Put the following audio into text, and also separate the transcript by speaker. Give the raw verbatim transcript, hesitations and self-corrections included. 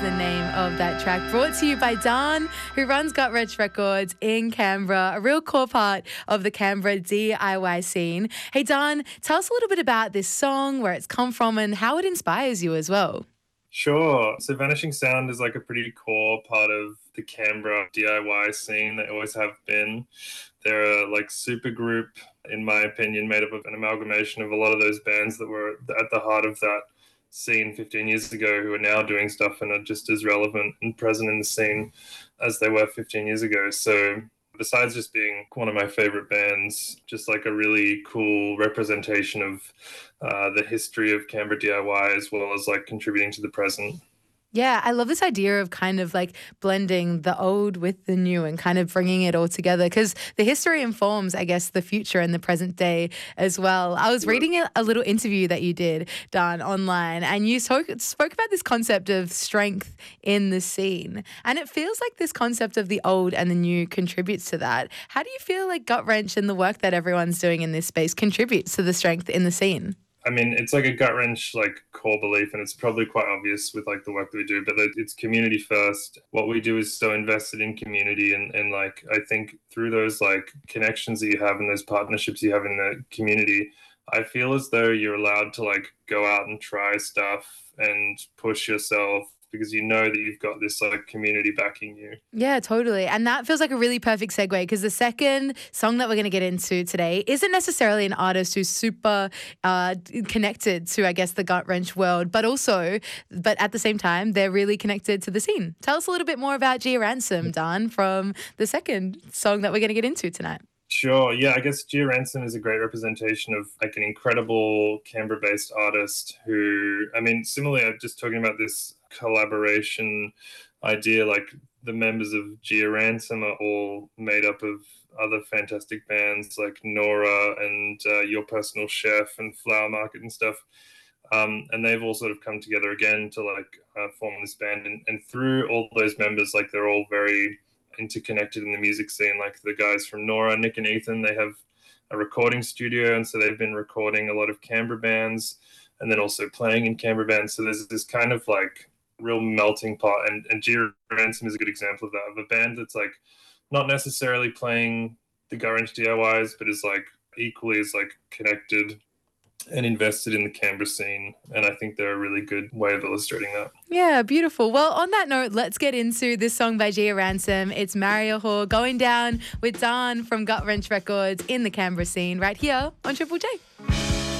Speaker 1: the name of that track, brought to you by Dan, who runs Gut Wrench Records in Canberra, a real core part of the Canberra D I Y scene. Hey, Dan, tell us a little bit about this song, where it's come from and how it inspires you as well.
Speaker 2: Sure. So Vanishing Sound is like a pretty core part of the Canberra D I Y scene. They always have been. They're a like super group, in my opinion, made up of an amalgamation of a lot of those bands that were at the heart of that scene fifteen years ago, who are now doing stuff and are just as relevant and present in the scene as they were fifteen years ago. So besides just being one of my favorite bands, just like a really cool representation of uh, the history of Canberra D I Y, as well as like contributing to the present.
Speaker 1: Yeah, I love this idea of kind of like blending the old with the new and kind of bringing it all together, because the history informs, I guess, the future and the present day as well. I was reading a, a little interview that you did, Dan, online, and you spoke, spoke about this concept of strength in the scene. And it feels like this concept of the old and the new contributes to that. How do you feel like Gut Wrench and the work that everyone's doing in this space contributes to the strength in the scene?
Speaker 2: I mean, it's like a gut wrench, like core belief, and it's probably quite obvious with like the work that we do, but it's community first. What we do is so invested in community, and, and like, I think through those like connections that you have and those partnerships you have in the community, I feel as though you're allowed to like go out and try stuff and push yourself, because you know that you've got this like community backing you.
Speaker 1: Yeah, totally. And that feels like a really perfect segue, because the second song that we're going to get into today isn't necessarily an artist who's super uh, connected to, I guess, the Gut Wrench world, but also, but at the same time, they're really connected to the scene. Tell us a little bit more about Gia Ransom, Dan, from the second song that we're going to get into tonight.
Speaker 2: Sure. Yeah, I guess Gia Ransom is a great representation of like an incredible Canberra-based artist who, I mean, similarly, I'm just talking about this collaboration idea, like the members of Gia Ransom are all made up of other fantastic bands like Nora and uh, Your Personal Chef and Flower Market and stuff. Um, and they've all sort of come together again to like uh, form this band. And, and through all those members, like they're all very interconnected in the music scene. Like the guys from Nora, Nick and Ethan, they have a recording studio, and so they've been recording a lot of Canberra bands and then also playing in Canberra bands. So there's this kind of like real melting pot, and, and Gia Ransom is a good example of that, of a band that's like not necessarily playing the Gut Wrench D I Ys, but is like equally as like connected and invested in the Canberra scene. And I think they're a really good way of illustrating that.
Speaker 1: Yeah, beautiful. Well, on that note, let's get into this song by Gia Ransom. It's Marry a Whore, going down with Dan from Gut Wrench Records in the Canberra scene, right here on Triple J.